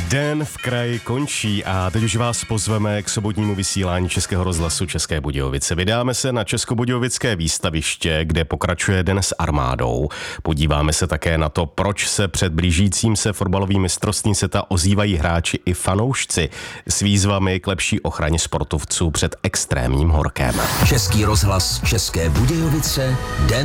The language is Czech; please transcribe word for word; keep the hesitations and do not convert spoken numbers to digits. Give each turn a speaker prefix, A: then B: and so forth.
A: Den v kraji končí a teď už vás pozveme k sobotnímu vysílání Českého rozhlasu České Budějovice. Vydáme se na Českobudějovické výstaviště, kde pokračuje Den s armádou. Podíváme se také na to, proč se před blížícím se fotbalovým mistrovstvím světa ozývají hráči i fanoušci s výzvami k lepší ochraně sportovců před extrémním horkem.
B: Český rozhlas České Budějovice, Den